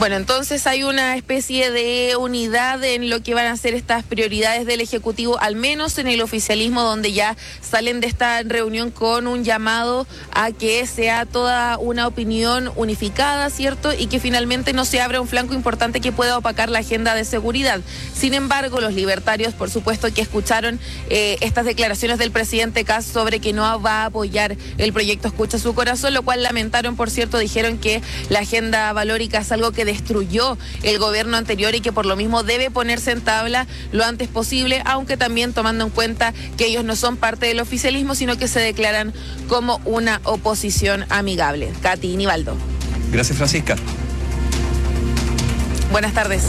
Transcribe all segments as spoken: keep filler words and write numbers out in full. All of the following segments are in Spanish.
Bueno, entonces hay una especie de unidad en lo que van a ser estas prioridades del Ejecutivo, al menos en el oficialismo, donde ya salen de esta reunión con un llamado a que sea toda una opinión unificada, ¿cierto? Y que finalmente no se abra un flanco importante que pueda opacar la agenda de seguridad. Sin embargo, los libertarios, por supuesto, que escucharon eh, estas declaraciones del presidente Kast sobre que no va a apoyar el proyecto Escucha Su Corazón, lo cual lamentaron, por cierto, dijeron que la agenda valórica es algo que destruyó el gobierno anterior y que por lo mismo debe ponerse en tabla lo antes posible, aunque también tomando en cuenta que ellos no son parte del oficialismo, sino que se declaran como una oposición amigable. Katy Nivaldo. Gracias, Francisca. Buenas tardes.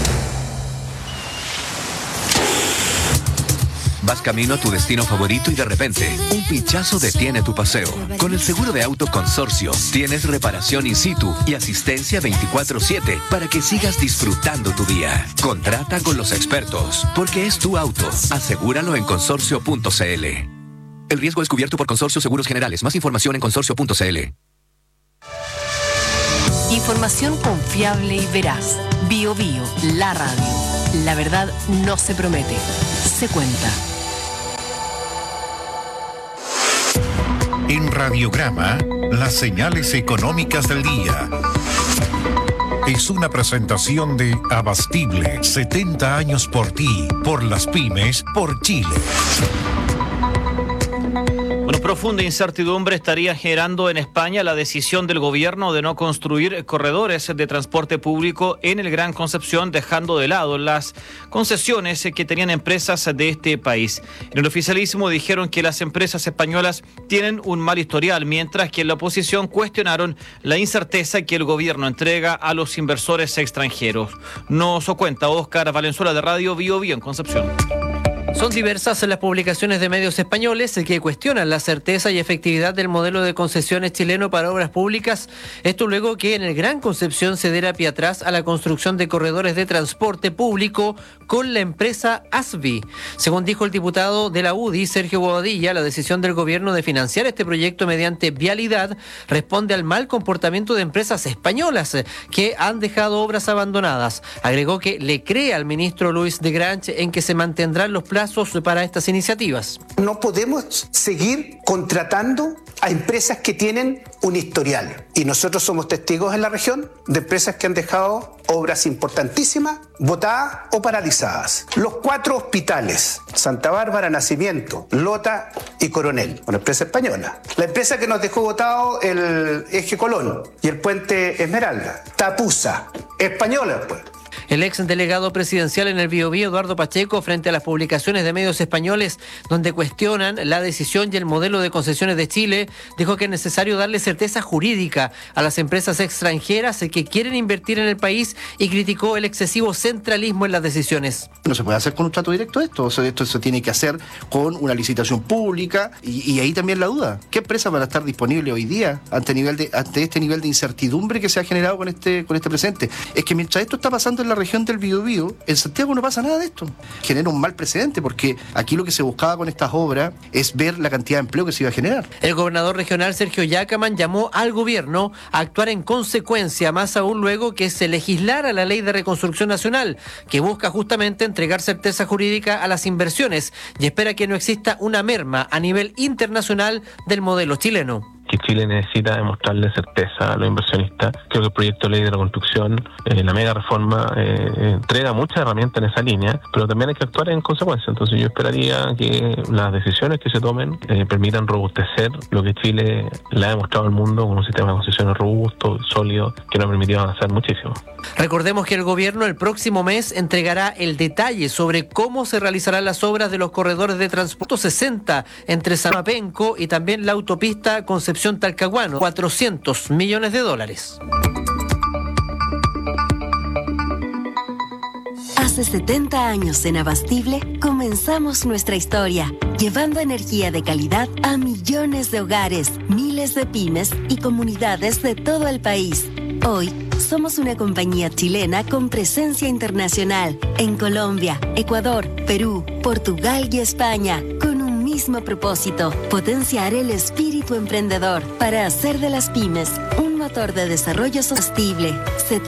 Vas camino a tu destino favorito y de repente, un pinchazo detiene tu paseo. Con el seguro de auto Consorcio, tienes reparación in situ y asistencia veinticuatro siete para que sigas disfrutando tu día. Contrata con los expertos, porque es tu auto. Asegúralo en consorcio punto c l. El riesgo es cubierto por Consorcio Seguros Generales. Más información en consorcio punto c l. Información confiable y veraz. Bio Bio, la radio. La verdad no se promete, se cuenta. En Radiograma, las señales económicas del día. Es una presentación de Abastible, setenta años por ti, por las pymes, por Chile. Bueno, profunda incertidumbre estaría generando en España la decisión del gobierno de no construir corredores de transporte público en el Gran Concepción, dejando de lado las concesiones que tenían empresas de este país. En el oficialismo dijeron que las empresas españolas tienen un mal historial, mientras que en la oposición cuestionaron la incerteza que el gobierno entrega a los inversores extranjeros. Nos cuenta Óscar Valenzuela de Radio Bio Bio en Concepción. Son diversas las publicaciones de medios españoles que cuestionan la certeza y efectividad del modelo de concesiones chileno para obras públicas. Esto luego que en el Gran Concepción se diera pie atrás a la construcción de corredores de transporte público con la empresa Asvi. Según dijo el diputado de la U D I, Sergio Bobadilla, la decisión del gobierno de financiar este proyecto mediante vialidad responde al mal comportamiento de empresas españolas que han dejado obras abandonadas. Agregó que le cree al ministro Luis de Grange en que se mantendrán los plazos para estas iniciativas. No podemos seguir contratando a empresas que tienen un historial. Y nosotros somos testigos en la región de empresas que han dejado obras importantísimas botadas o paralizadas. Los cuatro hospitales, Santa Bárbara, Nacimiento, Lota y Coronel, una empresa española. La empresa que nos dejó botado el Eje Colón y el Puente Esmeralda, Tapusa, española pues. El ex delegado presidencial en el Biobío, Eduardo Pacheco, frente a las publicaciones de medios españoles donde cuestionan la decisión y el modelo de concesiones de Chile, dijo que es necesario darle certeza jurídica a las empresas extranjeras que quieren invertir en el país y criticó el excesivo centralismo en las decisiones. No se puede hacer con un trato directo esto, o sea, esto se tiene que hacer con una licitación pública y, y ahí también la duda. ¿Qué empresa van a estar disponible hoy día ante, nivel de, ante este nivel de incertidumbre que se ha generado con este, con este presente? Es que mientras esto está pasando en la región del Biobío, en Santiago no pasa nada de esto. Genera un mal precedente porque aquí lo que se buscaba con estas obras es ver la cantidad de empleo que se iba a generar. El gobernador regional Sergio Yacaman llamó al gobierno a actuar en consecuencia, más aún luego que se legislara la Ley de Reconstrucción Nacional, que busca justamente entregar certeza jurídica a las inversiones y espera que no exista una merma a nivel internacional del modelo chileno. Que Chile necesita demostrarle certeza a los inversionistas. Creo que el proyecto de ley de reconstrucción, eh, la mega reforma, eh, entrega muchas herramientas en esa línea, pero también hay que actuar en consecuencia. Entonces yo esperaría que las decisiones que se tomen eh, permitan robustecer lo que Chile le ha demostrado al mundo con un sistema de concesiones robusto, sólido, que nos ha permitido avanzar muchísimo. Recordemos que el gobierno el próximo mes entregará el detalle sobre cómo se realizarán las obras de los corredores de transporte sesenta entre Samapenco y también la autopista Concepción Talcahuano, cuatrocientos millones de dólares. Hace setenta años en Abastible comenzamos nuestra historia, llevando energía de calidad a millones de hogares, miles de pymes y comunidades de todo el país. Hoy somos una compañía chilena con presencia internacional en Colombia, Ecuador, Perú, Portugal y España, con un mismo propósito: potenciar el espíritu emprendedor para hacer de las pymes un motor de desarrollo sostenible.